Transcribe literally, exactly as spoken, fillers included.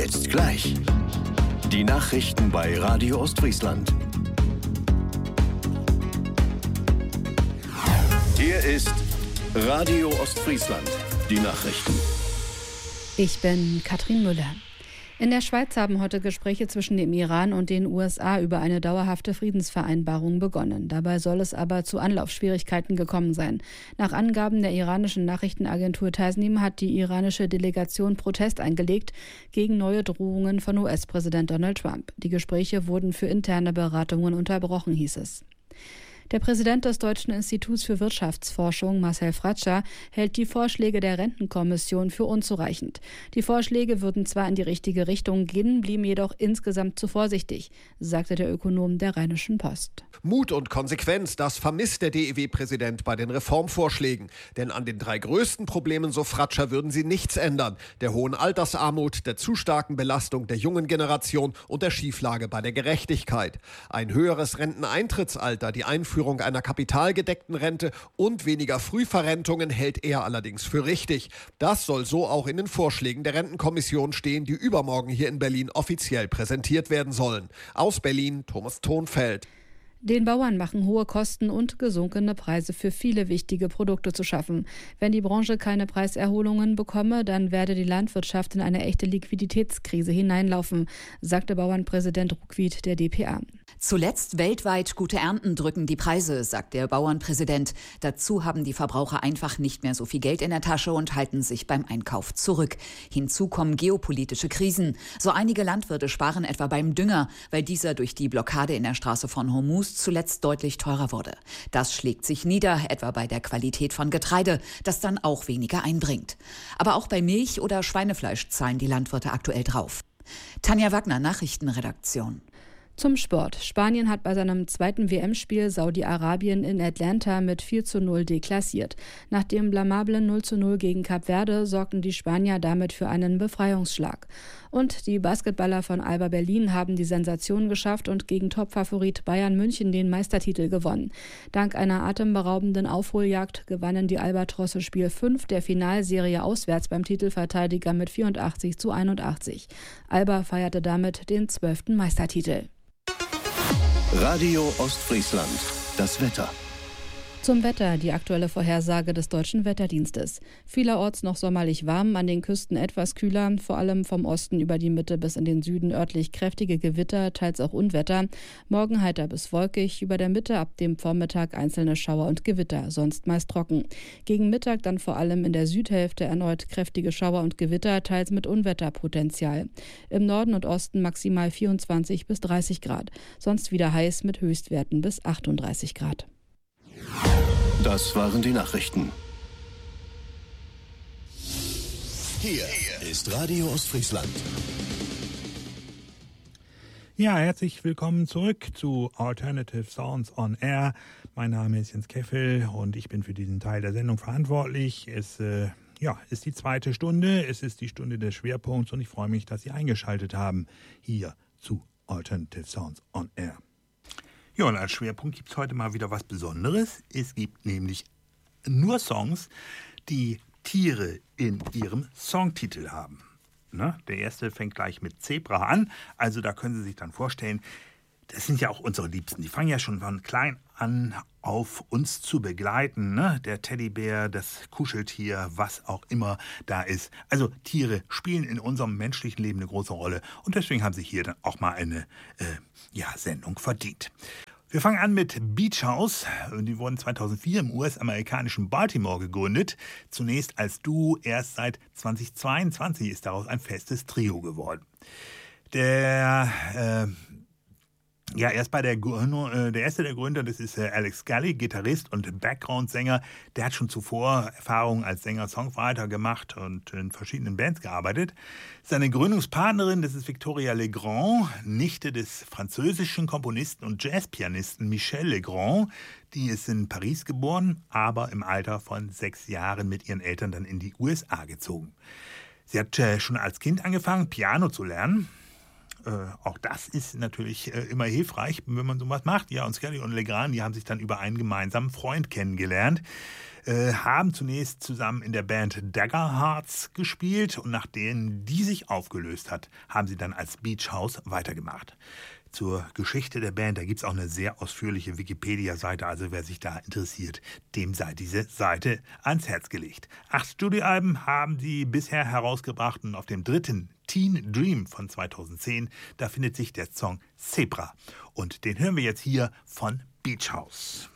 Jetzt gleich. Die Nachrichten bei Radio Ostfriesland. Hier ist Radio Ostfriesland. Die Nachrichten. Ich bin Katrin Müller. In der Schweiz haben heute Gespräche zwischen dem Iran und den U S A über eine dauerhafte Friedensvereinbarung begonnen. Dabei soll es aber zu Anlaufschwierigkeiten gekommen sein. Nach Angaben der iranischen Nachrichtenagentur Tasnim hat die iranische Delegation Protest eingelegt gegen neue Drohungen von U S-Präsident Donald Trump. Die Gespräche wurden für interne Beratungen unterbrochen, hieß es. Der Präsident des Deutschen Instituts für Wirtschaftsforschung, Marcel Fratscher, hält die Vorschläge der Rentenkommission für unzureichend. Die Vorschläge würden zwar in die richtige Richtung gehen, blieben jedoch insgesamt zu vorsichtig, sagte der Ökonom der Rheinischen Post. Mut und Konsequenz, das vermisst der D E W-Präsident bei den Reformvorschlägen. Denn an den drei größten Problemen, so Fratscher, würden sie nichts ändern. Der hohen Altersarmut, der zu starken Belastung der jungen Generation und der Schieflage bei der Gerechtigkeit. Ein höheres Renteneintrittsalter, die Einführung einer kapitalgedeckten Rente und weniger Frühverrentungen hält er allerdings für richtig. Das soll so auch in den Vorschlägen der Rentenkommission stehen, die übermorgen hier in Berlin offiziell präsentiert werden sollen. Aus Berlin, Thomas Thonfeld. Den Bauern machen hohe Kosten und gesunkene Preise für viele wichtige Produkte zu schaffen. Wenn die Branche keine Preiserholungen bekomme, dann werde die Landwirtschaft in eine echte Liquiditätskrise hineinlaufen, sagte Bauernpräsident Ruckwied der D P A. Zuletzt weltweit gute Ernten drücken die Preise, sagt der Bauernpräsident. Dazu haben die Verbraucher einfach nicht mehr so viel Geld in der Tasche und halten sich beim Einkauf zurück. Hinzu kommen geopolitische Krisen. So einige Landwirte sparen etwa beim Dünger, weil dieser durch die Blockade in der Straße von Hormuz zuletzt deutlich teurer wurde. Das schlägt sich nieder, etwa bei der Qualität von Getreide, das dann auch weniger einbringt. Aber auch bei Milch oder Schweinefleisch zahlen die Landwirte aktuell drauf. Tanja Wagner, Nachrichtenredaktion. Zum Sport. Spanien hat bei seinem zweiten W M-Spiel Saudi-Arabien in Atlanta mit vier zu null deklassiert. Nach dem blamablen null zu null gegen Kap Verde sorgten die Spanier damit für einen Befreiungsschlag. Und die Basketballer von Alba Berlin haben die Sensation geschafft und gegen Topfavorit Bayern München den Meistertitel gewonnen. Dank einer atemberaubenden Aufholjagd gewannen die Albatrosse Spiel fünf der Finalserie auswärts beim Titelverteidiger mit vierundachtzig zu einundachtzig. Alba feierte damit den zwölften Meistertitel. Radio Ostfriesland. Das Wetter. Zum Wetter, die aktuelle Vorhersage des Deutschen Wetterdienstes. Vielerorts noch sommerlich warm, an den Küsten etwas kühler, vor allem vom Osten über die Mitte bis in den Süden örtlich kräftige Gewitter, teils auch Unwetter. Morgen heiter bis wolkig, über der Mitte ab dem Vormittag einzelne Schauer und Gewitter, sonst meist trocken. Gegen Mittag dann vor allem in der Südhälfte erneut kräftige Schauer und Gewitter, teils mit Unwetterpotenzial. Im Norden und Osten maximal vierundzwanzig bis dreißig Grad, sonst wieder heiß mit Höchstwerten bis achtunddreißig Grad. Das waren die Nachrichten. Hier ist Radio Ostfriesland. Ja, herzlich willkommen zurück zu Alternative Sounds on Air. Mein Name ist Jens Keffel und ich bin für diesen Teil der Sendung verantwortlich. Es äh, ja, ist die zweite Stunde, es ist die Stunde des Schwerpunkts und ich freue mich, dass Sie eingeschaltet haben hier zu Alternative Sounds on Air. Ja, und als Schwerpunkt gibt es heute mal wieder was Besonderes. Es gibt nämlich nur Songs, die Tiere in ihrem Songtitel haben. Ne? Der erste fängt gleich mit Zebra an. Also da können Sie sich dann vorstellen, das sind ja auch unsere Liebsten. Die fangen ja schon von klein an auf uns zu begleiten. Ne? Der Teddybär, das Kuscheltier, was auch immer da ist. Also Tiere spielen in unserem menschlichen Leben eine große Rolle. Und deswegen haben sie hier dann auch mal eine äh, ja, Sendung verdient. Wir fangen an mit Beach House. Die wurden zweitausendvier im U S-amerikanischen Baltimore gegründet. Zunächst als Duo, erst seit zweitausendzweiundzwanzig ist daraus ein festes Trio geworden. Der äh, Ja, erst bei der, der erste der Gründer, das ist Alex Scully, Gitarrist und Background-Sänger. Der hat schon zuvor Erfahrungen als Sänger-Songwriter gemacht und in verschiedenen Bands gearbeitet. Seine Gründungspartnerin, das ist Victoria Legrand, Nichte des französischen Komponisten und Jazzpianisten Michel Legrand. Die ist in Paris geboren, aber im Alter von sechs Jahren mit ihren Eltern dann in die U S A gezogen. Sie hat schon als Kind angefangen, Piano zu lernen. äh, auch das ist natürlich äh, immer hilfreich, wenn man sowas macht. Ja, und Skelly und Legrand, die haben sich dann über einen gemeinsamen Freund kennengelernt, äh, haben zunächst zusammen in der Band Dagger Hearts gespielt und nachdem die sich aufgelöst hat, haben sie dann als Beach House weitergemacht. Zur Geschichte der Band, da gibt es auch eine sehr ausführliche Wikipedia-Seite, also wer sich da interessiert, dem sei diese Seite ans Herz gelegt. Acht Studioalben haben sie bisher herausgebracht und auf dem dritten Teen Dream von zweitausendzehn, da findet sich der Song Zebra. Und den hören wir jetzt hier von Beach House.